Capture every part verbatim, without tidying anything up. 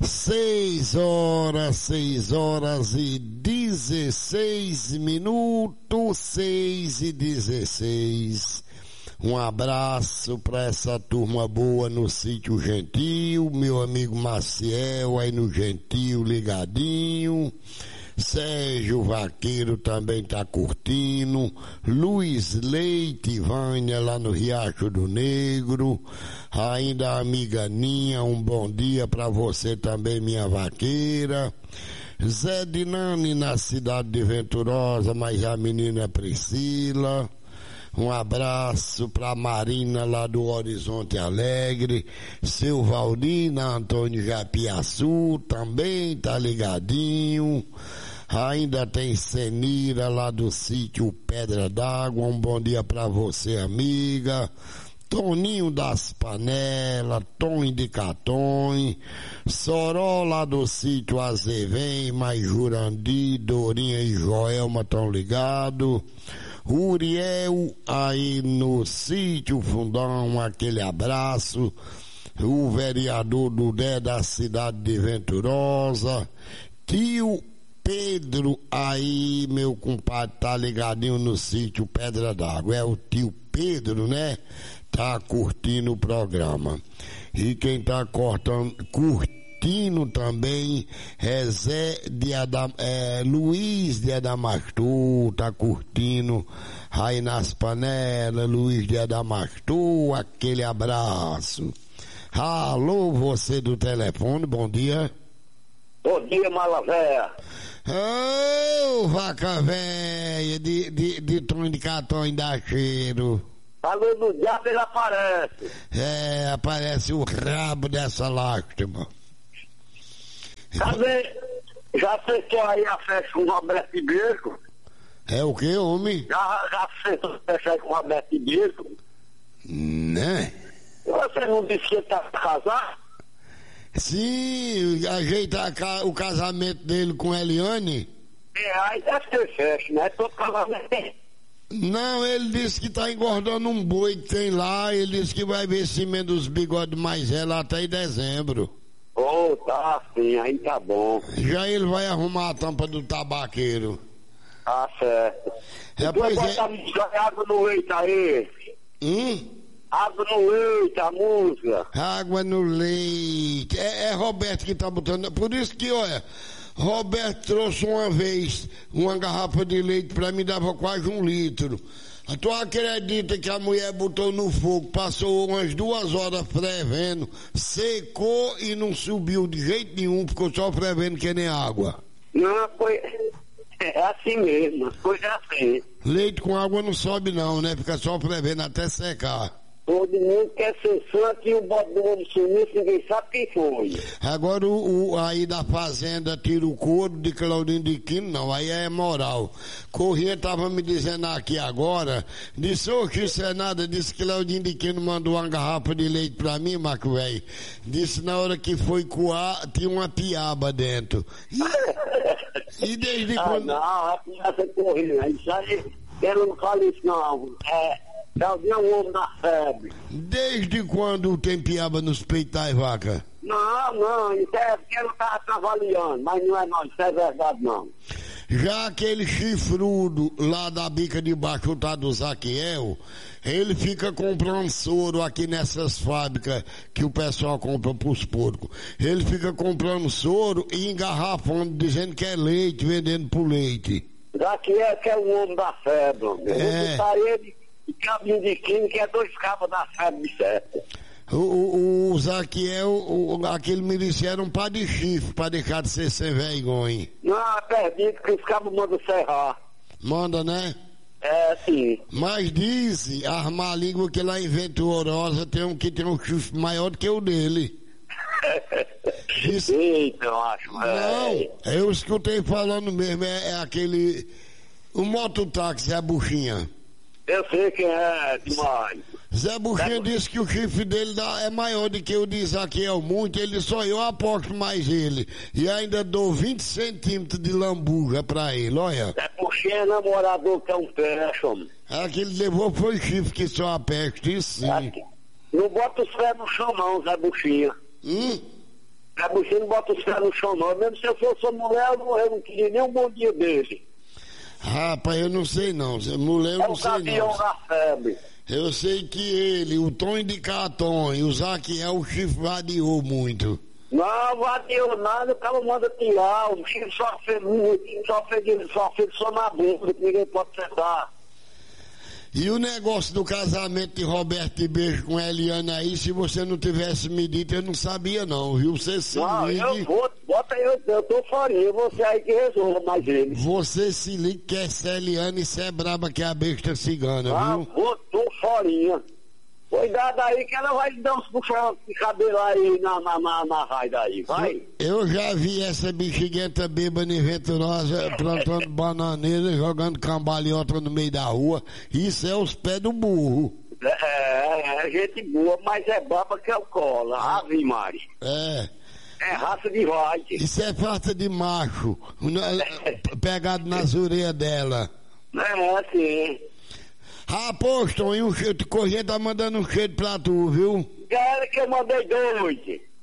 Seis horas, seis horas e dezesseis minutos, seis e dezesseis. Um abraço para essa turma boa no Sítio Gentil, meu amigo Maciel aí no Gentil ligadinho. Sérgio Vaqueiro também tá curtindo, Luiz Leite, Vânia lá no Riacho do Negro, ainda a amiga Ninha, um bom dia pra você também, minha vaqueira. Zé Dinani na cidade de Venturosa, mas a menina Priscila. Um abraço pra Marina lá do Horizonte Alegre, seu Valdina, Antônio Japiaçu também tá ligadinho. Ainda tem Senira lá do sítio Pedra d'Água, um bom dia pra você, amiga. Toninho das Panelas, Tom de Catões, Soró lá do sítio Azevém, mais Jurandi, Dorinha e Joelma tão ligados. Uriel aí no sítio Fundão, aquele abraço. O vereador do Dé da cidade de Venturosa. Tio Pedro aí, meu compadre, tá ligadinho no sítio Pedra d'Água. É o tio Pedro, né? Tá curtindo o programa. E quem tá cortando, curtindo também é Zé de Adam, é, Luiz de Adamastor, tá curtindo aí nas panelas, Luiz de Adamastor, aquele abraço. Alô, você do telefone, bom dia. Bom dia, Malavéia. Ô, oh, vaca véia, de, de, de tom de catão da cheiro. Falou do diabo, ele aparece. É, aparece o rabo dessa lástima. Cadê? Já fechou aí a festa com o Roberto Ibirco? É o que, homem? Já, já fechou a festa com o Roberto Ibirco? Né? Você não disse que ele tá pra casar? Sim, ajeitar o casamento dele com Eliane. É, aí deve ter festa, né? Todo casamento tem. Não, ele disse que tá engordando um boi que tem lá, ele disse que vai ver cimento dos bigodes mais velhos até em dezembro. Oh, tá sim, aí tá bom. Já ele vai arrumar a tampa do tabaqueiro. Tá certo. É, pois é. Água no leite aí. Hum? Água no leite, a música. Água no leite. É, é Roberto que tá botando. Por isso que, olha, Roberto trouxe uma vez uma garrafa de leite pra mim, dava quase um litro. Tu acredita que a mulher botou no fogo, passou umas duas horas fervendo, secou e não subiu de jeito nenhum, ficou só fervendo que nem água. Não, foi... é assim mesmo, foi assim. Leite com água não sobe não, né? Fica só fervendo até secar. Todo mundo quer ser santo e o bote do mundo sumiu, ninguém sabe quem foi. Agora o, o aí da fazenda tira o couro de Claudinho de Quino, não, aí é moral. Corrêa tava me dizendo aqui agora, disse, ô, que isso é nada, disse que Claudinho de Quino mandou uma garrafa de leite pra mim, Marco velho. Disse na hora que foi coar, tinha uma piaba dentro. E, e desde ah, quando... não, a piaba corrida, isso aí, eu não falo isso não, é... Claudinho é um homem da febre. Desde quando tem piaba nos peitos das vacas? Não, não, isso é porque eu tava trabalhando, mas não é não, isso é verdade não. Já aquele chifrudo lá da bica de baixo, o tal do Zaquiel, ele fica comprando soro aqui nessas fábricas que o pessoal compra pros porcos. Ele fica comprando soro e engarrafando, dizendo que é leite, vendendo por leite. Zaquiel que é um homem da febre, é. Eu ele e cabinho de química, que é dois cabos da febre de certo. O, o, o Zaquiel, o, aquele milícia era um pá de chifre pra deixar de ser sem vergonha. Não, é perdido que os cabos mandam serrar. Manda, né? É, sim. Mas diz, armar a língua que lá em Venturosa tem um que tem um chifre maior do que o dele. Disse... Eita, eu acho. Não, é... eu escutei falando mesmo, é, é aquele... O mototáxi, é a buchinha. Eu sei quem é, demais. Zé Buchinha disse que o chifre dele dá, é maior do que o de Zaquiel muito, ele só eu aposto mais ele. E ainda dou vinte centímetros de lambuja pra ele, olha. Zé Buchinha é namorador que é um peixe, homem. É que ele levou foi chifre que só a peste, isso sim. Aqui. Não bota os pés no chão não, Zé Buchinha. Hum? Zé você não bota os pés no chão não. Mesmo se eu fosse uma mulher, eu não, eu não queria nem um bom dia dele. Rapaz, eu não sei não. Mulher eu É não um sei caminhão não. na febre. Eu sei que ele, o Tom de Caton e o Zaquiel, o chifre vadiou muito. Não, vadiou nada, o cara manda tirar, o filho só fez, só fez, só fez só na bunda, que ninguém pode sentar. E o negócio do casamento de Roberto e Beijo com a Eliana aí, se você não tivesse me dito, eu não sabia não, viu? Você se Não, ligue. eu vou, bota eu, eu tô farinha, você aí que resolva mais ele. Você se liga que essa Eliana e você é braba que é a besta cigana, Ah, viu? vou, tô farinha. Cuidado aí que ela vai lhe dar uns puxões de cabelo aí na, na, na, na raida aí, vai. Eu já vi essa bexiguenta bêbada e venturosa plantando bananeira, jogando cambalhota no meio da rua. Isso é os pés do burro. É, é gente boa, mas é baba que é o cola. Ave Maria. É. É raça de vaide. Isso é falta de macho, pegado nas orelhas dela. É, assim. Ah, pô, Toninho, um cheiro de corrente tá mandando um cheiro pra tu, viu? Quero que eu mandei dois.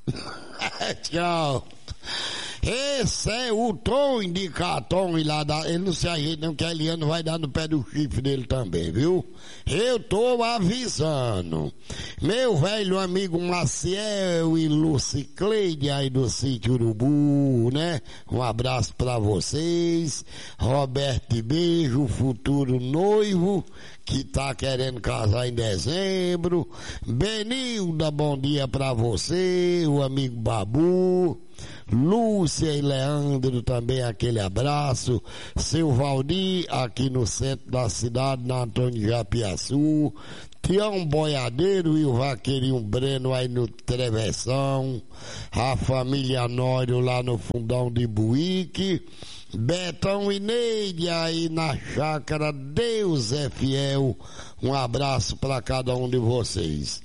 Tchau. Esse é o Tom de Caton e lá da... Ele não se ajeita não, que a Eliana vai dar no pé do chifre dele também, viu? Eu tô avisando. Meu velho amigo Maciel e Lucicleide aí do Sítio Urubu, né? Um abraço pra vocês. Roberto e Beijo, futuro noivo, que tá querendo casar em dezembro. Benilda, bom dia pra você, o amigo Babu. Lúcia e Leandro também, aquele abraço. Seu Valdir, aqui no centro da cidade, na Antônio Japiaçu. Tião Boiadeiro e o Vaqueirinho Breno aí no Travessão. A família Nório lá no Fundão de Buíque. Betão e Neide aí na chácara. Deus é fiel. Um abraço para cada um de vocês.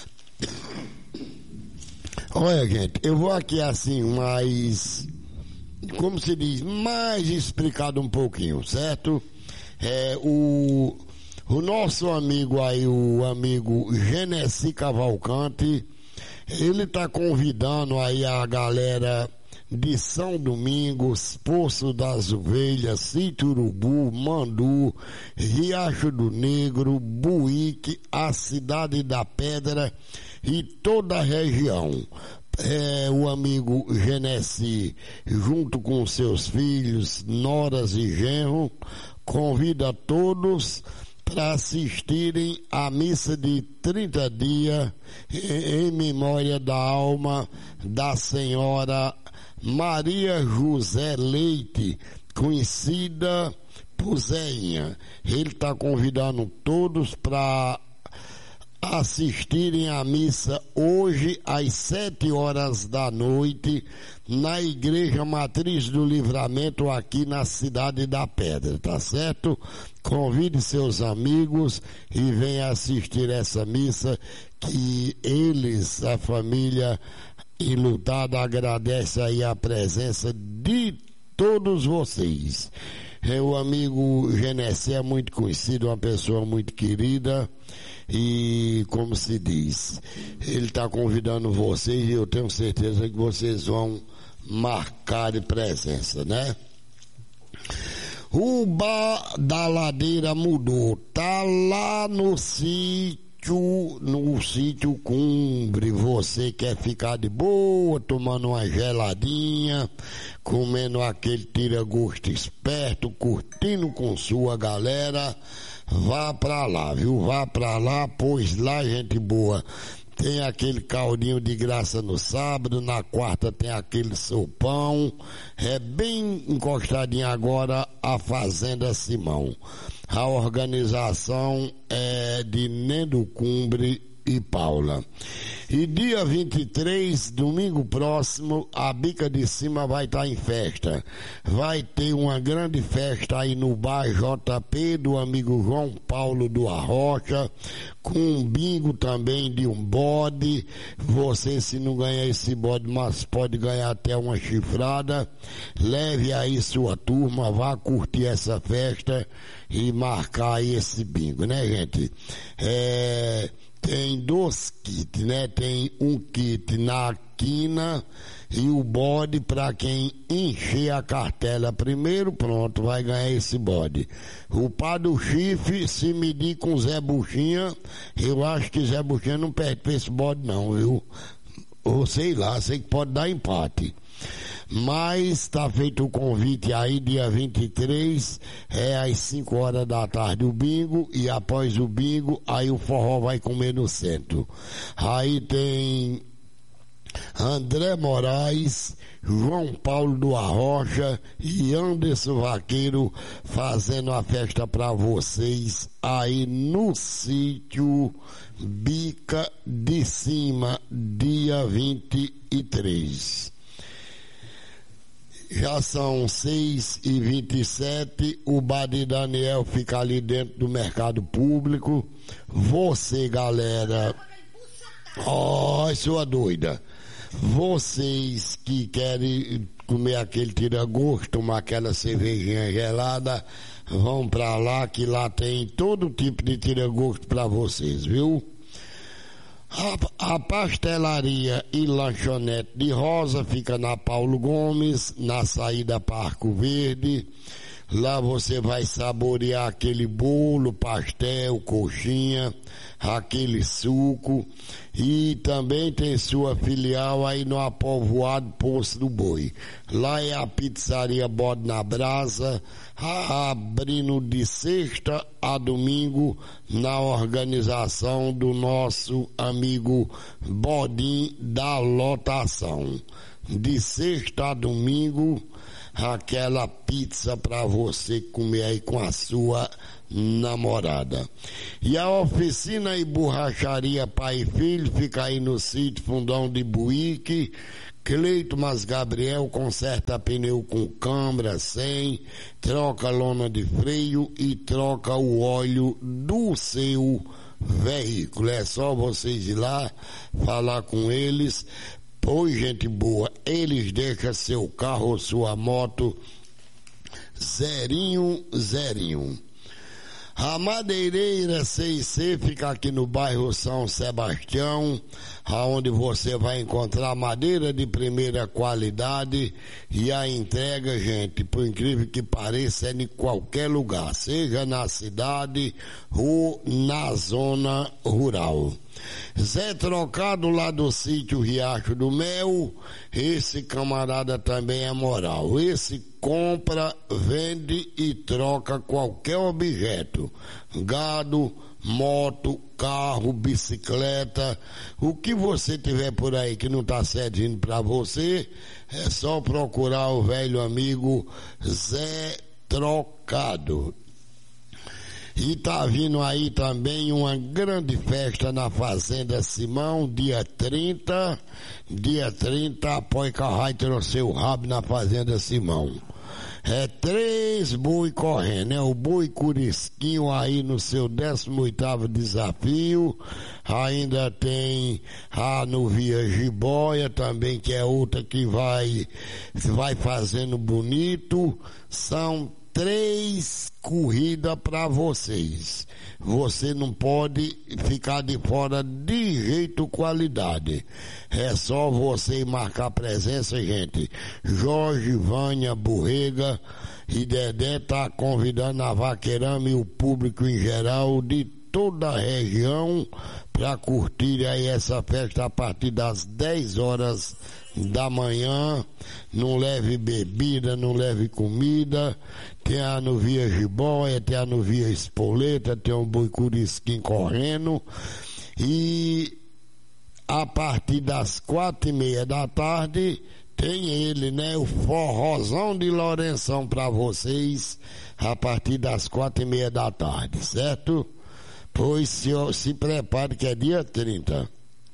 Olha, gente, eu vou aqui assim, mais, como se diz, mais explicado um pouquinho, certo? É, o, o nosso amigo aí, o amigo Genesi Cavalcante, ele tá convidando aí a galera de São Domingos, Poço das Ovelhas, Sítio Urubu, Mandu, Riacho do Negro, Buíque, a Cidade da Pedra e toda a região. É, o amigo Genesi, junto com seus filhos, noras e genro, convida todos para assistirem à missa de trinta dias em, em memória da alma da senhora Maria José Leite, conhecida por Zéinha. Ele está convidando todos para assistirem à missa hoje às sete horas da noite na Igreja Matriz do Livramento aqui na Cidade da Pedra, tá certo? Convide seus amigos e venha assistir essa missa que eles, a família enlutada, agradece aí a presença de todos vocês. É, o amigo Genesi é muito conhecido, uma pessoa muito querida. E, como se diz, ele está convidando vocês e eu tenho certeza que vocês vão marcar de presença, né? O bar da ladeira mudou, tá lá no sítio, no sítio Cumbre. Você quer ficar de boa, tomando uma geladinha, comendo aquele tira-gosto esperto, curtindo com sua galera. Vá pra lá, viu? Vá pra lá, pois lá, gente boa, tem aquele caldinho de graça no sábado, na quarta tem aquele sopão. É bem encostadinho agora a Fazenda Simão. A organização é de Nendo Cumbre e Paula. E dia vinte e três, domingo próximo, a Bica de Cima vai estar em festa. Vai ter uma grande festa aí no bar J P do amigo João Paulo do Arrocha, com um bingo também de um bode. Você, se não ganhar esse bode, mas pode ganhar até uma chifrada. Leve aí sua turma, vá curtir essa festa e marcar aí esse bingo, né, gente? É... tem dois kits, né? Tem um kit na quina e o bode para quem encher a cartela primeiro, pronto, vai ganhar esse bode. O pá do chifre, se medir com Zé Buchinha, eu acho que Zé Buchinha não perde pra esse bode não, viu? Ou sei lá, sei que pode dar empate. Mas está feito o convite aí, dia vinte e três, é às cinco horas da tarde o bingo, e após o bingo, aí o forró vai comer no centro. Aí tem André Moraes, João Paulo do Arrocha e Anderson Vaqueiro fazendo a festa para vocês aí no sítio Bica de Cima, dia vinte e três. Já são seis e vinte e sete, o bar de Daniel fica ali dentro do mercado público. Você, galera, ó, oh, sua doida, vocês que querem comer aquele tira-gosto, tomar aquela cervejinha gelada, vão pra lá, que lá tem todo tipo de tira-gosto pra vocês, viu? A, a pastelaria e lanchonete de Rosa fica na Paulo Gomes, na saída Parco Verde. Lá você vai saborear aquele bolo, pastel, coxinha, aquele suco, e também tem sua filial aí no Apovoado Poço do Boi. Lá é a pizzaria Bode na Brasa, abrindo de sexta a domingo na organização do nosso amigo Bodim da Lotação. De sexta a domingo, aquela pizza para você comer aí com a sua namorada. E a oficina e borracharia Pai e Filho fica aí no sítio Fundão de Buíque. Cleito Mas Gabriel conserta pneu com câmara, sem, troca lona de freio e troca o óleo do seu veículo. É só vocês ir lá, falar com eles. Pois, gente boa, eles deixam seu carro ou sua moto zerinho, zerinho. A Madeireira C e C fica aqui no bairro São Sebastião, aonde você vai encontrar madeira de primeira qualidade, e a entrega, gente, por incrível que pareça, é em qualquer lugar, seja na cidade ou na zona rural. Zé Trocado lá do sítio Riacho do Mel, esse camarada também é moral. Esse compra, vende e troca qualquer objeto, gado, moto, carro, bicicleta, o que você tiver por aí que não está servindo para você, é só procurar o velho amigo Zé Trocado. E tá vindo aí também uma grande festa na Fazenda Simão, dia trinta, dia trinta, apoia Carrai trouxe o rabo na Fazenda Simão. É três boi correndo, é o boi Curisquinho aí no seu décimo oitavo desafio, ainda tem a Nuvia Jiboia também, que é outra que vai, vai fazendo bonito. São três corridas para vocês. Você não pode ficar de fora de jeito qualidade. É só você marcar presença, gente. Jorge, Vânia, Borrega e Dedé tá convidando a Vaqueirama e o público em geral de toda a região para curtir aí essa festa a partir das dez horas da manhã. Não leve bebida, não leve comida. Tem a Nuvia Jiboia, tem a Nuvia Espoleta, tem um boi Curisquim correndo. E a partir das quatro e meia da tarde tem ele, né? O forrozão de Lourenção para vocês a partir das quatro e meia da tarde, certo? Pois se, se prepare que é dia trinta.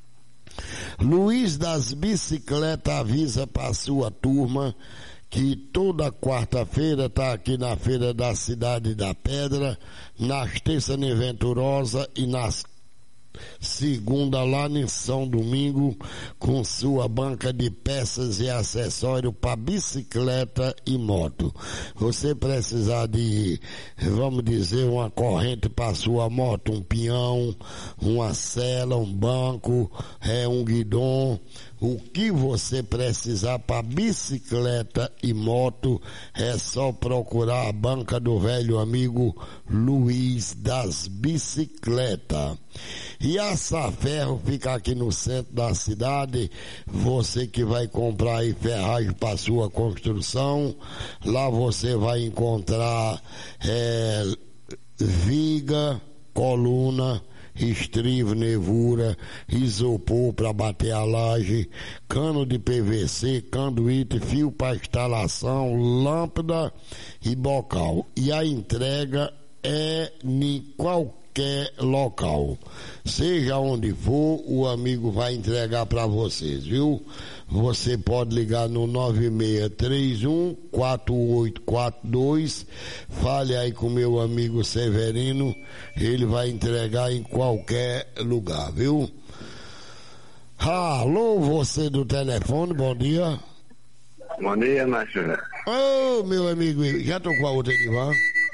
Luiz das Bicicletas avisa para sua turma que toda quarta-feira está aqui na Feira da Cidade da Pedra, nas terças Venturosa e nas segunda lá em São Domingo, com sua banca de peças e acessórios para bicicleta e moto. Você precisar de, vamos dizer, uma corrente para sua moto, um pinhão, uma sela, um banco, é, um guidão, o que você precisar para bicicleta e moto, é só procurar a banca do velho amigo Luiz das Bicicletas. E a Saferro fica aqui no centro da cidade. Você que vai comprar aí ferragem para sua construção, lá você vai encontrar é, viga, coluna, estrivo, nevura, isopor para bater a laje, cano de P V C, canduíte, fio para instalação, lâmpada e bocal. E a entrega é em qualquer local. Seja onde for, o amigo vai entregar para vocês, viu? Você pode ligar no nove seis três um, quatro oito quatro dois, fale aí com meu amigo Severino, ele vai entregar em qualquer lugar, viu? Alô, você do telefone, bom dia. Bom dia, Márcio. Ô, oh, meu amigo, já tô com a outra Ivan?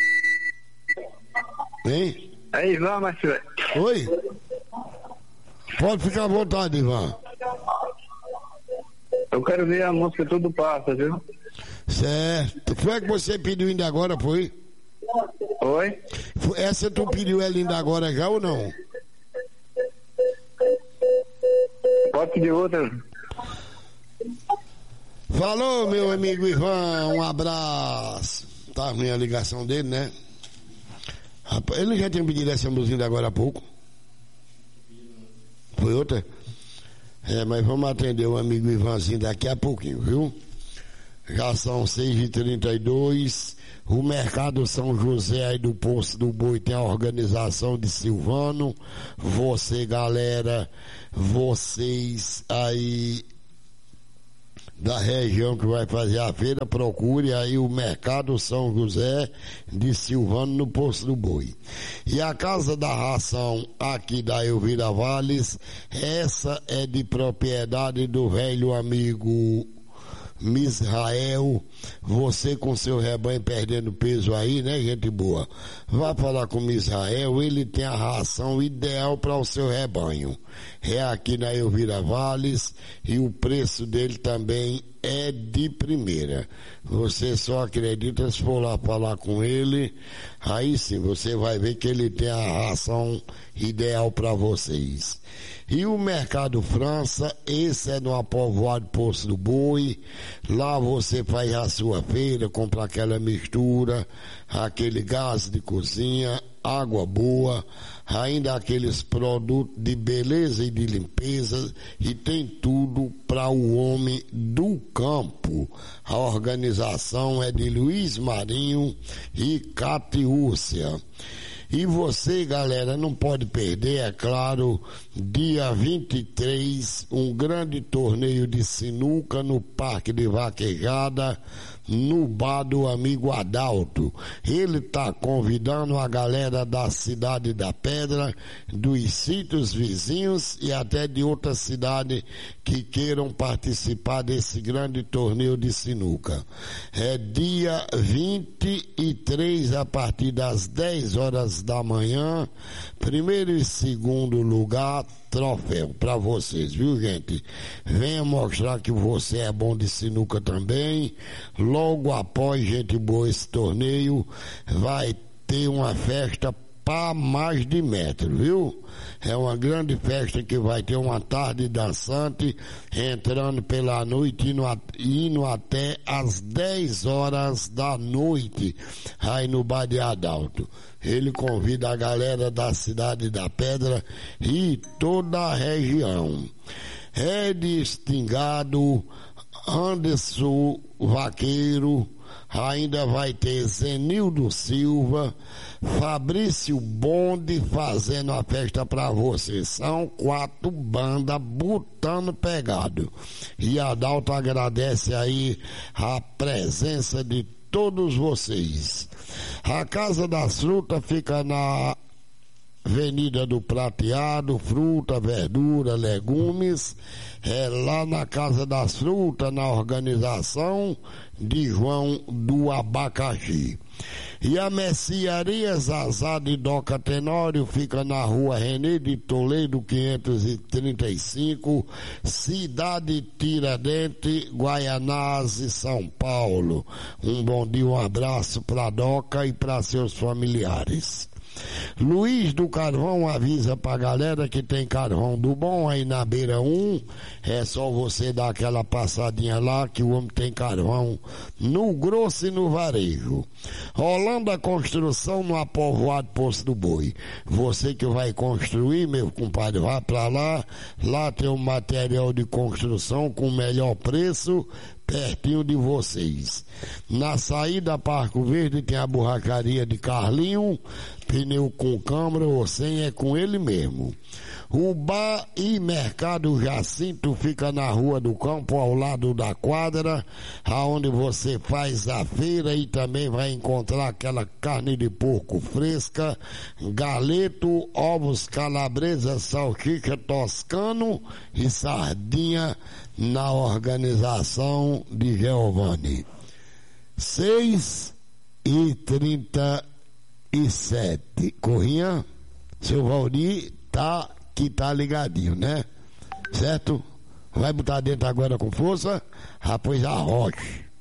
Hein? É Ivan, Márcio. Oi? Pode ficar à vontade, Ivan. Eu quero ver a música Tudo Passa, viu? Certo. Foi a que você pediu ainda agora, foi? Oi? Essa tu pediu ela ainda agora já ou não? Pode pedir outra. Falou, meu amigo Ivan, um abraço. Tá ruim a ligação dele, né? Rapaz, ele já tinha pedido essa música ainda agora há pouco. Foi outra? É, mas vamos atender o amigo Ivanzinho daqui a pouquinho, viu? Já são seis e trinta e dois. O Mercado São José aí do Poço do Boi tem a organização de Silvano. Você, galera, vocês aí da região que vai fazer a feira, procure aí o Mercado São José de Silvano no Poço do Boi. E a Casa da Ração aqui da Elvira Valles, essa é de propriedade do velho amigo Misrael. Você com seu rebanho perdendo peso aí, né, gente boa? Vá falar com o Misrael, ele tem a ração ideal para o seu rebanho. É aqui na Elvira Valles e o preço dele também é de primeira. Você só acredita se for lá falar com ele, aí sim você vai ver que ele tem a ração ideal para vocês. E o Mercado França, esse é no Apovoado Poço do Boi. Lá você faz a sua feira, compra aquela mistura, aquele gás de cozinha, água boa, ainda aqueles produtos de beleza e de limpeza, e tem tudo para o homem do campo. A organização é de Luiz Marinho e Catiúcia. E você, galera, não pode perder, é claro, dia vinte e três, um grande torneio de sinuca no Parque de Vaquejada, no bar do amigo Adalto. Ele está convidando a galera da Cidade da Pedra, dos sítios vizinhos e até de outras cidades que queiram participar desse grande torneio de sinuca. É dia vinte e três, a partir das dez horas da manhã, primeiro e segundo lugar, troféu para vocês, viu, gente? Venha mostrar que você é bom de sinuca também. Logo após, gente boa, esse torneio vai ter uma festa para mais de metro, viu? É uma grande festa que vai ter uma tarde dançante, entrando pela noite, indo, a, indo até às dez horas da noite, aí no bar de Adalto. Ele convida a galera da Cidade da Pedra e toda a região. Ed Stingado, Anderson Vaqueiro, ainda vai ter Zenildo Silva, Fabrício Bonde fazendo a festa pra vocês. São quatro bandas botando pegado. E a Adalto agradece aí a presença de todos vocês. A Casa das Frutas fica na Avenida do Prateado, fruta, verdura, legumes, é lá na Casa das Frutas, na organização de João do Abacaxi. E a mercearia Zazá de Doca Tenório fica na rua René de Toledo, quinhentos e trinta e cinco, Cidade Tiradentes, Guaianazes, São Paulo. Um bom dia, um abraço para Doca e para seus familiares. Luiz do Carvão avisa pra galera que tem carvão do bom aí na beira um, é só você dar aquela passadinha lá que o homem tem carvão no grosso e no varejo. Holanda Construção no Apovoado Poço do Boi. Você que vai construir, meu compadre, vá pra lá, lá tem um material de construção com o melhor preço, pertinho de vocês. Na saída Parco Verde tem a borracharia de Carlinho, pneu com câmara ou sem é com ele mesmo. O bar e mercado Jacinto fica na Rua do Campo, ao lado da quadra, aonde você faz a feira e também vai encontrar aquela carne de porco fresca, galeto, ovos calabresa, salsicha toscano e sardinha na organização de Giovanni. Seis e trinta e sete. Corrinha, seu Valdir tá que tá ligadinho, né? Certo? Vai botar dentro agora com força, rapaz, arroche.